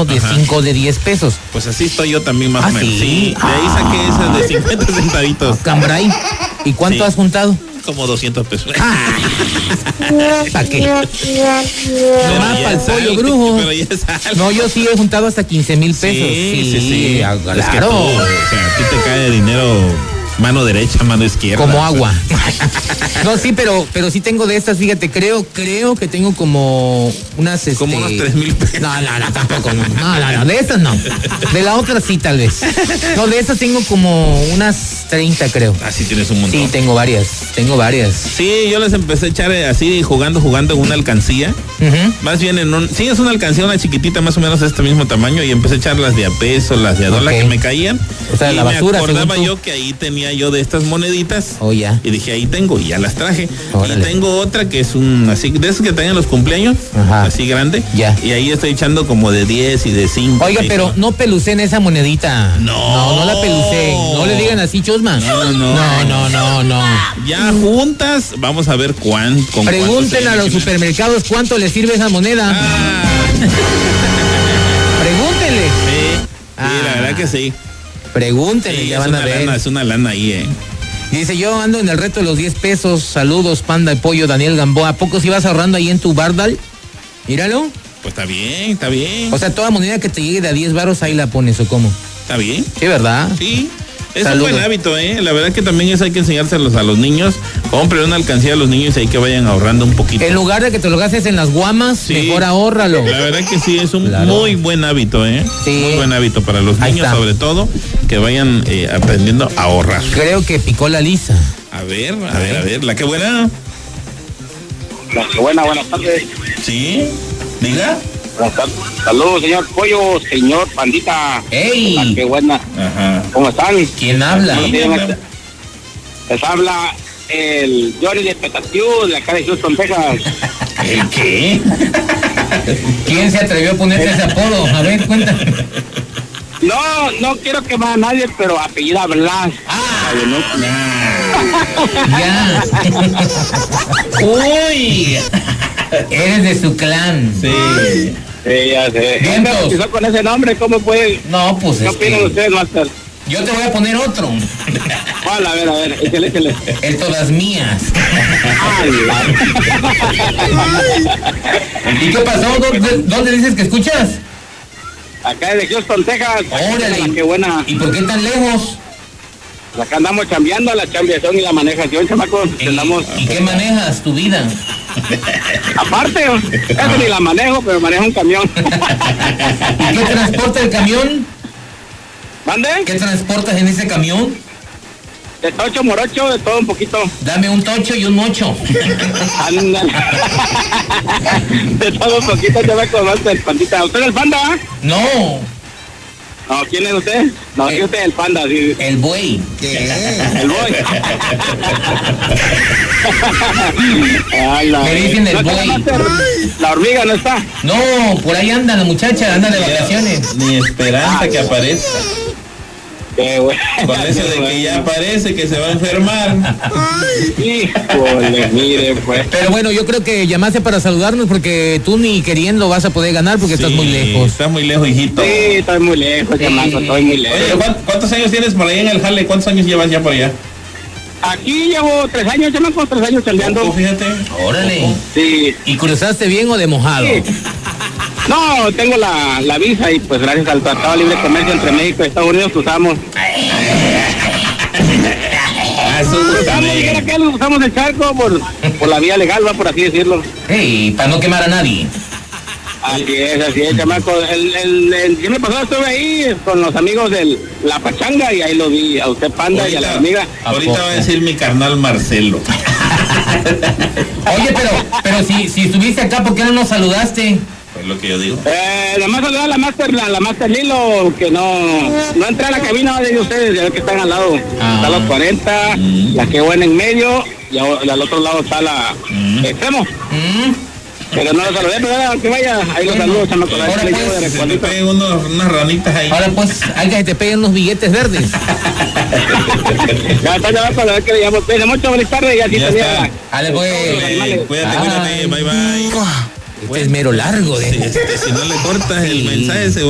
tamaño de 5 o de 10 pesos. Pues así estoy yo también más o menos. ¿Sí? Sí, de ahí saqué esas de 50 centavitos. Cambray. ¿Y cuánto has juntado? Como 200 pesos. ¿Para qué? Nomás para el pollo brujo. Pero ya es algo. No, yo sí he juntado hasta 15,000 pesos. Sí. Claro. Es que tú, o sea, a ti te cae dinero mano derecha, mano izquierda. Como agua. No, sí, pero sí tengo de estas, fíjate, creo que tengo como unas, Como unos 3,000 pesos. No, tampoco, no, de estas no. De la otra sí, tal vez. No, de estas tengo como unas 30, creo. Ah, sí tienes un montón. Sí, tengo varias. Sí, yo les empecé a echar así, jugando en una alcancía. Uh-huh. Más bien sí, es una alcancía, una chiquitita, más o menos de este mismo tamaño, y empecé a echar las de a peso, las de a dólar que me caían. O sea, y la basura, me acordaba según tú. yo que ahí tenía yo de estas moneditas. Oh, ya. Y dije, ahí tengo, y ya las traje. Órale. Y tengo otra que es así, de esas que traen en los cumpleaños, Ajá. así grande. Ya. Y ahí estoy echando como de 10 y de 5. Oiga, pero no pelucen esa monedita. No la pelucen. No le digan así, chusma. No. Ya juntas, vamos a ver cuánto. Pregúntenle a los supermercados cuánto les sirve esa moneda. Pregúntenle. Sí, la verdad que sí. Pregúntenle, ya van a ver. Es una lana ahí, Dice, yo ando en el reto de los 10 pesos. Saludos, Panda de Pollo, Daniel Gamboa. ¿A poco si vas ahorrando ahí en tu bardal? Míralo. Pues está bien. O sea, toda moneda que te llegue de a 10 varos ahí la pones, ¿o cómo? Está bien. Sí, ¿verdad? Sí. Es Saludos. un buen hábito, La verdad que también eso hay que enseñárselos a los niños. Compren una alcancía a los niños y hay que vayan ahorrando un poquito. En lugar de que te lo gastes en las guamas, Sí. mejor ahórralo. La verdad que sí, es un Claro. muy buen hábito, Sí. Muy buen hábito para los Ahí niños, está. sobre todo, que vayan aprendiendo a ahorrar. Creo que picó la lisa. A ver, la que buena. La que buenas tardes. Sí, diga. Buenas tardes. Saludos, señor Pollo, señor Pandita. ¡Ey! La que buena. Ajá. ¿Cómo están? ¿Quién habla? Les habla el Johnny de Petatiu, de acá de Houston, Texas. ¿El qué? ¿Quién se atrevió a ponerse ese apodo? A ver, cuéntame. No quiero quemar a nadie, pero apellida Blas. Ya. Uy. Eres de su clan. Sí. Ya sé. Vientos. ¿Dónde bautizó con ese nombre? ¿Cómo puede? No, pues ¿Qué opinan ustedes, Master? yo te voy a poner otro. ¿Cuál? A ver, échale. El todas mías. ¿Y qué pasó? ¿Dónde dices que escuchas? Acá de Houston, Texas. Órale. Qué buena. ¿Y por qué tan lejos? Acá andamos chambeando, la chambeación y la manejación, chamacos. ¿Y qué manejas tu vida? Aparte, eso ni la manejo, pero manejo un camión. ¿Y qué transporta el camión? ¿Mande? ¿Qué transportas en ese camión? De tocho, morocho, de todo un poquito. Dame un tocho y un mocho. Ándale. De todo un poquito, ya me conoce el Pandita. ¿Usted es el Panda? No, No, ¿quién es usted? No, sí, usted es el Panda, sí. el buey. El boy. Me dicen el boy. La hormiga no está. No, por ahí anda la muchacha, anda de vacaciones. Ni esperanza que aparezca. Qué bueno. Con eso de que ya parece que se va a enfermar. Híjole, mire, pues. Pero bueno, yo creo que llamaste para saludarnos porque tú ni queriendo vas a poder ganar porque estás muy lejos. Está muy lejos, hijito. Sí, estoy muy lejos, chamaco, estoy muy lejos. Oye, ¿cuántos años tienes por ahí en el jale? ¿Cuántos años llevas ya por allá? Aquí llevo 3 años, chamaco, 3 años chambeando. Fíjate. Órale. Sí. ¿Y cruzaste bien o de mojado? Sí. No, tengo la visa y pues gracias al Tratado de Libre Comercio entre México y Estados Unidos cruzamos. Cruzamos el charco por la vía legal, va, por así decirlo. Hey, para no quemar a nadie. Así es, chamaco. El me pasado estuve ahí con los amigos de La Pachanga y ahí lo vi a usted, Panda, y a la amiga. Ahorita va a decir mi carnal Marcelo. Oye, pero si estuviste acá, ¿por qué no nos saludaste? Pues lo que yo digo. Nada más saludar a la Master Lilo, que no entré a la cabina de ustedes, ya ven que están al lado. Está los 40, la que buena en medio, y al otro lado está la extremo. Pero no lo saludé, pero que vaya, ahí los saludos, chamaco. Ahora pues, Se me peguen unas ranitas ahí. Ahora pues, hay que te peguen unos billetes verdes. Ya está, ya va para ver que le llamo. Cuídense mucho, buenas tardes, y así Ya tenía está. la... Dale pues. Cuídate, bye bye. Este es mero largo, Si no le cortas el mensaje, se